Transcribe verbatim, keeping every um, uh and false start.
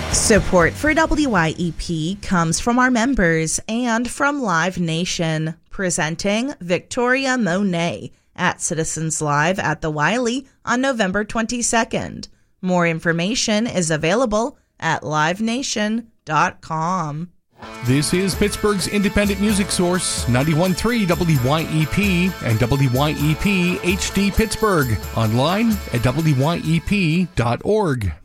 Support for W Y E P comes from our members and from Live Nation, presenting Victoria Monet at Citizens Live at the Wiley on November twenty-second. More information is available at live nation dot com. This is Pittsburgh's independent music source, ninety-one point three W Y E P and W Y E P H D Pittsburgh. Online at W Y E P dot org.